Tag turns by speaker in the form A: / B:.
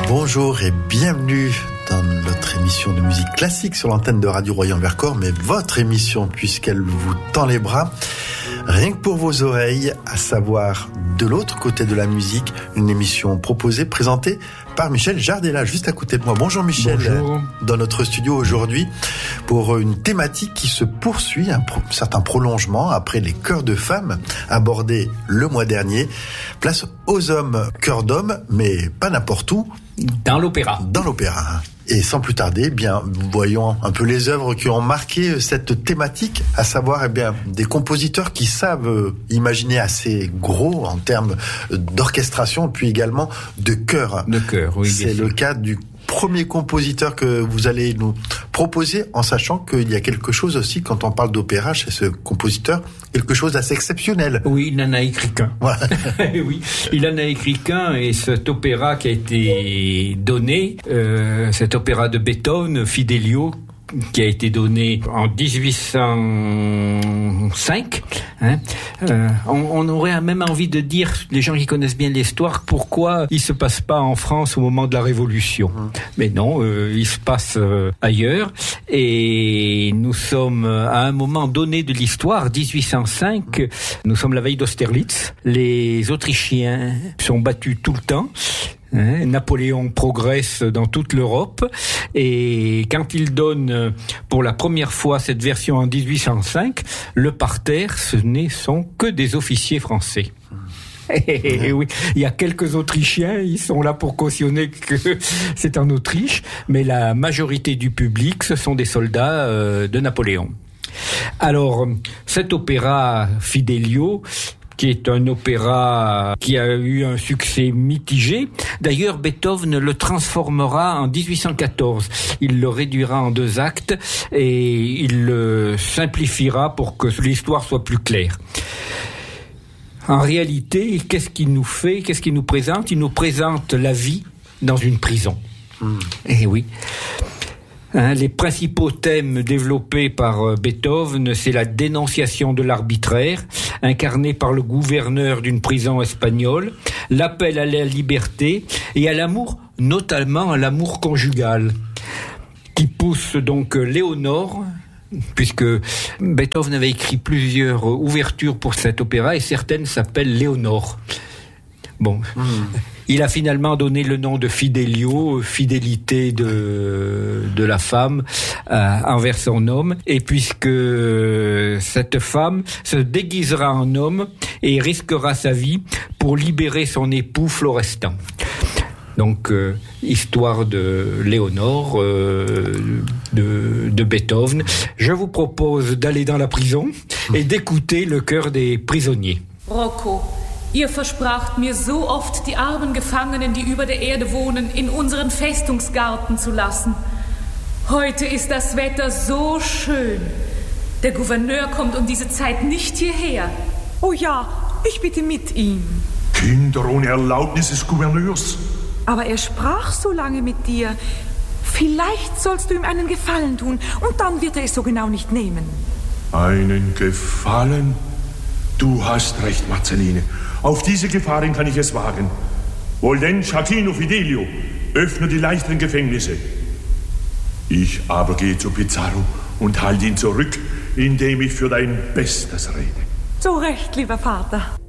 A: Bonjour et bienvenue dans notre émission de musique classique sur l'antenne de Radio Royan-Vercors, mais votre émission puisqu'elle vous tend les bras, rien que pour vos oreilles, à savoir de l'autre côté de la musique, une émission proposée, présentée par Michel Jardella, juste à côté de moi. Bonjour Michel.
B: Bonjour.
A: Dans notre studio aujourd'hui, pour une thématique qui se poursuit, un certain prolongement après les chœurs de femmes abordés le mois dernier. Place aux hommes, chœurs d'hommes, mais pas n'importe où.
B: Dans l'opéra.
A: Dans l'opéra. Et sans plus tarder, bien, voyons un peu les œuvres qui ont marqué cette thématique, à savoir, des compositeurs qui savent imaginer assez gros en termes d'orchestration, puis également de chœur.
B: De chœur, oui.
A: C'est le cas du premier compositeur que vous allez nous proposer, en sachant qu'il y a quelque chose aussi, quand on parle d'opéra chez ce compositeur, quelque chose d'assez exceptionnel.
B: Oui, il en a écrit qu'un.
A: Voilà.
B: Oui, il en a écrit qu'un, et cet opéra qui a été donné, cet opéra de Beethoven, Fidelio, qui a été donné en 1805. On aurait même envie de dire, les gens qui connaissent bien l'histoire, pourquoi il se passe pas en France au moment de la Révolution. Mais non, il se passe ailleurs. Et nous sommes à un moment donné de l'histoire, 1805. Nous sommes la veille d'Austerlitz. Les Autrichiens sont battus tout le temps. Napoléon progresse dans toute l'Europe, et quand il donne pour la première fois cette version en 1805, le parterre, ce ne sont que des officiers français. Et oui, il y a quelques Autrichiens, ils sont là pour cautionner que c'est en Autriche, mais la majorité du public, ce sont des soldats de Napoléon. Alors, cet opéra Fidelio, qui est un opéra qui a eu un succès mitigé. D'ailleurs, Beethoven le transformera en 1814. Il le réduira en 2 actes et il le simplifiera pour que l'histoire soit plus claire. En réalité, qu'est-ce qu'il nous fait? Qu'est-ce qu'il nous présente? Il nous présente la vie dans une prison. Eh oui. Les principaux thèmes développés par Beethoven, c'est la dénonciation de l'arbitraire, incarné par le gouverneur d'une prison espagnole, l'appel à la liberté et à l'amour, notamment à l'amour conjugal, qui pousse donc Léonore, puisque Beethoven avait écrit plusieurs ouvertures pour cet opéra et certaines s'appellent Léonore. Bon. Il a finalement donné le nom de Fidelio, fidélité de la femme envers son homme, et puisque cette femme se déguisera en homme et risquera sa vie pour libérer son époux Florestan. Donc, histoire de Léonore, de Beethoven. Je vous propose d'aller dans la prison et d'écouter le chœur des prisonniers.
C: Rocco, ihr verspracht mir so oft, die armen Gefangenen, die über der Erde wohnen, in unseren Festungsgarten zu lassen. Heute ist das Wetter so schön. Der Gouverneur kommt um diese Zeit nicht hierher.
D: Oh ja, ich bitte mit ihm.
E: Kinder ohne Erlaubnis des Gouverneurs.
D: Aber er sprach so lange mit dir. Vielleicht sollst du ihm einen Gefallen tun, und dann wird er es so genau nicht nehmen.
E: Einen Gefallen? Du hast recht, Marceline. Auf diese Gefahren kann ich es wagen. Wohl denn, Sciacchino Fidelio, öffne die leichteren Gefängnisse. Ich aber gehe zu Pizarro und halte ihn zurück, indem ich für dein Bestes rede.
D: So recht, lieber Vater.